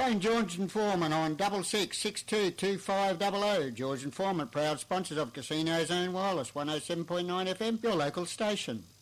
Phone George and Foreman on 66622500. George and Foreman, proud sponsors of Casino Zone Wireless, 107.9 FM, your local station.